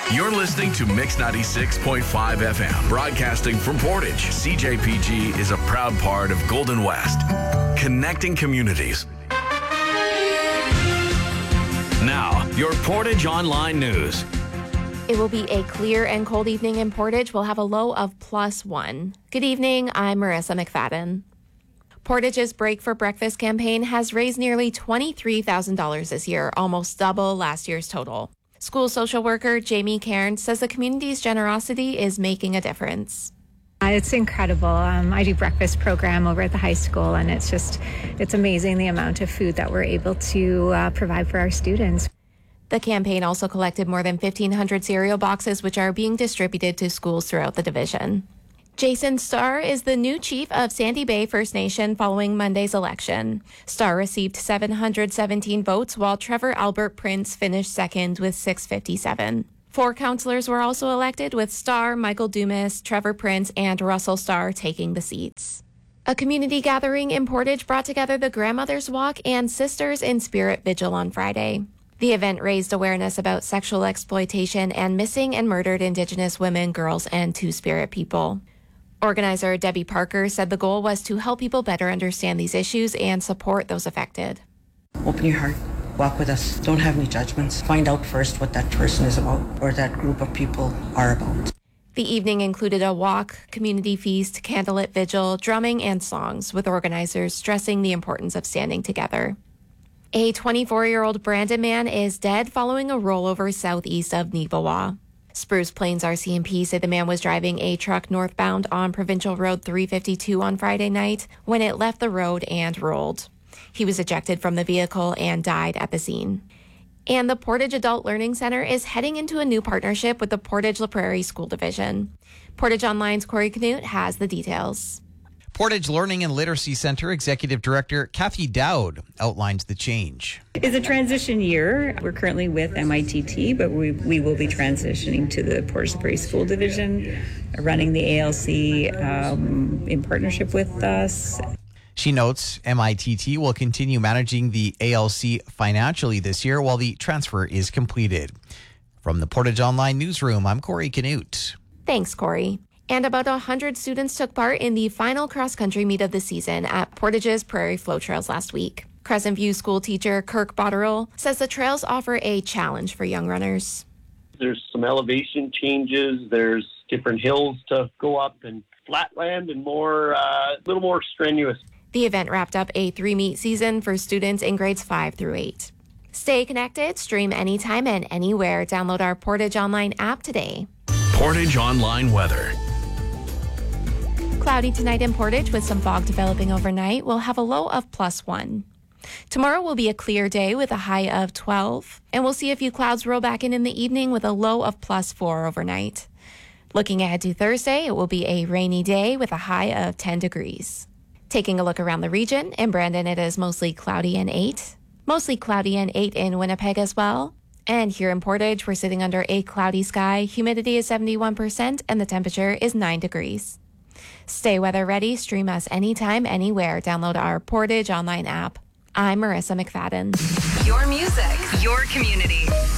You're listening to Mix 96.5 FM, broadcasting from Portage. CJPG is a proud part of Golden West, connecting communities. Now, your Portage Online News. It will be a clear and cold evening in Portage. We'll have a low of +1. Good evening, I'm Marissa McFadden. Portage's Break for Breakfast campaign has raised nearly $23,000 this year, almost double last year's total. School social worker Jamie Cairns says the community's generosity is making a difference. It's incredible. I do breakfast program over at the high school, and it's amazing the amount of food that we're able to provide for our students. The campaign also collected more than 1,500 cereal boxes, which are being distributed to schools throughout the division. Jason Starr is the new chief of Sandy Bay First Nation following Monday's election. Starr received 717 votes, while Trevor Albert Prince finished second with 657. 4 councillors were also elected, with Starr, Michael Dumas, Trevor Prince, and Russell Starr taking the seats. A community gathering in Portage brought together the Grandmother's Walk and Sisters in Spirit Vigil on Friday. The event raised awareness about sexual exploitation and missing and murdered Indigenous women, girls, and Two-Spirit people. Organizer Debbie Parker said the goal was to help people better understand these issues and support those affected. Open your heart. Walk with us. Don't have any judgments. Find out first what that person is about or that group of people are about. The evening included a walk, community feast, candlelit vigil, drumming, and songs, with organizers stressing the importance of standing together. A 24-year-old Brandon man is dead following a rollover southeast of Neepawa. Spruce Plains RCMP said the man was driving a truck northbound on Provincial Road 352 on Friday night when it left the road and rolled. He was ejected from the vehicle and died at the scene. And the Portage Adult Learning Center is heading into a new partnership with the Portage La Prairie School Division. Portage Online's Corey Knut has the details. Portage Learning and Literacy Center Executive Director Kathy Dowd outlines the change. It's a transition year. We're currently with MITT, but we will be transitioning to the Portage La Prairie School Division, running the ALC in partnership with us. She notes MITT will continue managing the ALC financially this year while the transfer is completed. From the Portage Online Newsroom, I'm Corey Knut. Thanks, Corey. And about 100 students took part in the final cross-country meet of the season at Portage's Prairie Flow Trails last week. Crescent View school teacher Kirk Botterill says the trails offer a challenge for young runners. There's some elevation changes, there's different hills to go up and flatland and a little more strenuous. The event wrapped up a 3-meet season for students in grades 5 through 8. Stay connected, stream anytime and anywhere. Download our Portage Online app today. Portage Online weather. Cloudy tonight in Portage with some fog developing overnight. We'll have a low of +1. Tomorrow will be a clear day with a high of 12, and we'll see a few clouds roll back in the evening with a low of +4 overnight. Looking ahead to Thursday, it will be a rainy day with a high of 10 degrees. Taking a look around the region, in Brandon it is mostly cloudy and 8. Mostly cloudy and 8 in Winnipeg as well. And here in Portage, we're sitting under a cloudy sky. Humidity is 71% and the temperature is 9 degrees. Stay weather ready. Stream us anytime, anywhere. Download our Portage Online app. I'm Marissa McFadden. Your music, your community.